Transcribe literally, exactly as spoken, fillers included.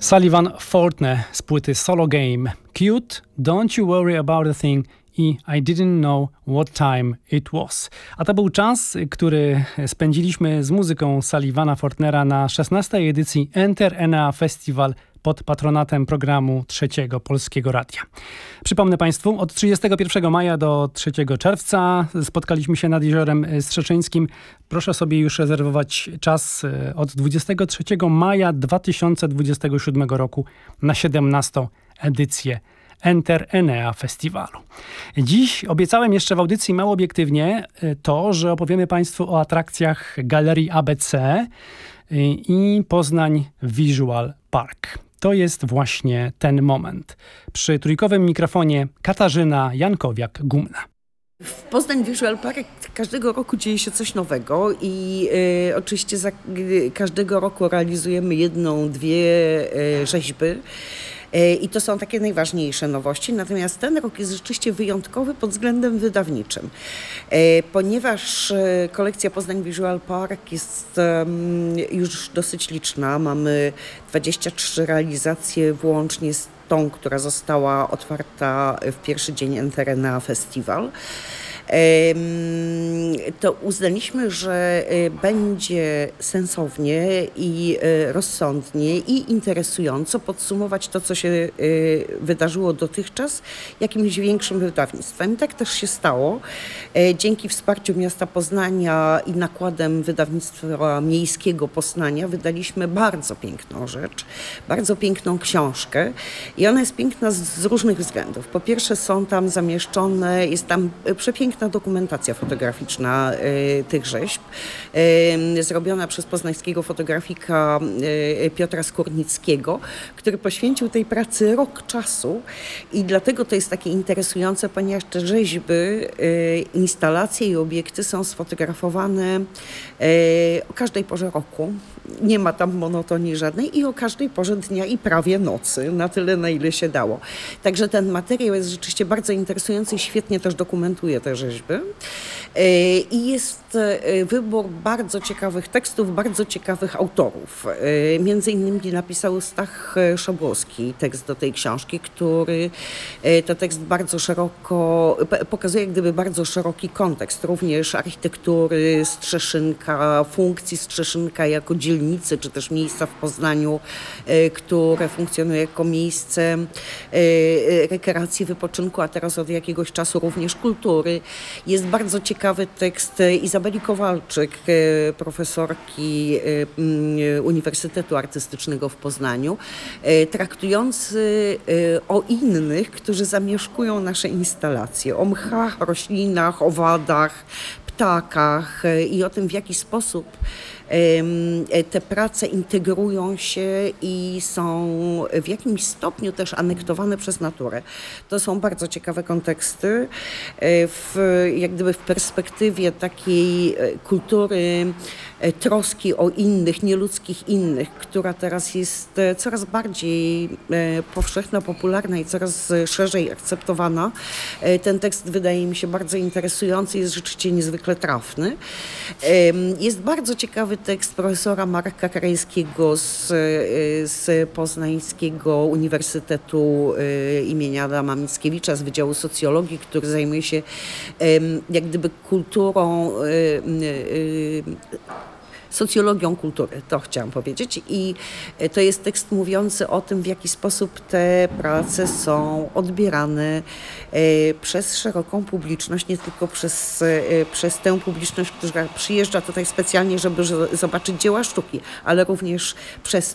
Sullivan Fortne z płyty Solo Game. Cute, Don't You Worry About a Thing i I Didn't Know What Time It Was. A to był czas, który spędziliśmy z muzyką Sullivana Fortnera na szesnastej edycji Enter Enea Festival pod patronatem programu Trzeciego Polskiego Radia. Przypomnę Państwu, od trzydziestego pierwszego maja do trzeciego czerwca spotkaliśmy się nad Jeziorem Strzeczyńskim. Proszę sobie już rezerwować czas od dwudziestego trzeciego maja dwa tysiące dwudziestego siódmego roku na siedemnastą edycję Enter Enea Festiwalu. Dziś obiecałem jeszcze w audycji mało obiektywnie to, że opowiemy Państwu o atrakcjach Galerii A B C i Poznań Visual Park. To jest właśnie ten moment. Przy trójkowym mikrofonie Katarzyna Jankowiak-Gumna. W Poznań Visual Park każdego roku dzieje się coś nowego i y, oczywiście za, y, każdego roku realizujemy jedną, dwie y, rzeźby. I to są takie najważniejsze nowości, natomiast ten rok jest rzeczywiście wyjątkowy pod względem wydawniczym, ponieważ kolekcja Poznań Visual Park jest już dosyć liczna. Mamy dwadzieścia trzy realizacje włącznie z tą, która została otwarta w pierwszy dzień Enter Enea Festival. To uznaliśmy, że będzie sensownie i rozsądnie i interesująco podsumować to, co się wydarzyło dotychczas jakimś większym wydawnictwem. I tak też się stało. Dzięki wsparciu miasta Poznania i nakładem wydawnictwa miejskiego Poznania wydaliśmy bardzo piękną rzecz, bardzo piękną książkę i ona jest piękna z różnych względów. Po pierwsze są tam zamieszczone, jest tam przepiękna dokumentacja fotograficzna y, tych rzeźb, y, zrobiona przez poznańskiego fotografika y, Piotra Skórnickiego, który poświęcił tej pracy rok czasu i dlatego to jest takie interesujące, ponieważ te rzeźby, y, instalacje i obiekty są sfotografowane y, o każdej porze roku. Nie ma tam monotonii żadnej i o każdej porze dnia i prawie nocy, na tyle, na ile się dało. Także ten materiał jest rzeczywiście bardzo interesujący i świetnie też dokumentuje te rzeźby. I jest wybór bardzo ciekawych tekstów, bardzo ciekawych autorów. Między innymi napisał Stach Szabłowski tekst do tej książki, który to tekst bardzo szeroko, pokazuje jak gdyby bardzo szeroki kontekst, również architektury Strzeszynka, funkcji Strzeszynka jako dzielnicy, czy też miejsca w Poznaniu, które funkcjonuje jako miejsce rekreacji, wypoczynku, a teraz od jakiegoś czasu również kultury. Jest bardzo ciekawy tekst Izabeli Kowalczyk, profesorki Uniwersytetu Artystycznego w Poznaniu, traktujący o innych, którzy zamieszkują nasze instalacje, o mchach, roślinach, owadach, ptakach i o tym, w jaki sposób te prace integrują się i są w jakimś stopniu też anektowane przez naturę. To są bardzo ciekawe konteksty, w, jak gdyby w perspektywie takiej kultury troski o innych, nieludzkich innych, która teraz jest coraz bardziej powszechna, popularna i coraz szerzej akceptowana. Ten tekst wydaje mi się bardzo interesujący, jest rzeczywiście niezwykle trafny. Jest bardzo ciekawy tekst profesora Marka Krajskiego z, z Poznańskiego Uniwersytetu imienia Adama Mickiewicza z Wydziału Socjologii, który zajmuje się jak gdyby kulturą, socjologią kultury, to chciałam powiedzieć. I to jest tekst mówiący o tym, w jaki sposób te prace są odbierane przez szeroką publiczność, nie tylko przez, przez tę publiczność, która przyjeżdża tutaj specjalnie, żeby zobaczyć dzieła sztuki, ale również przez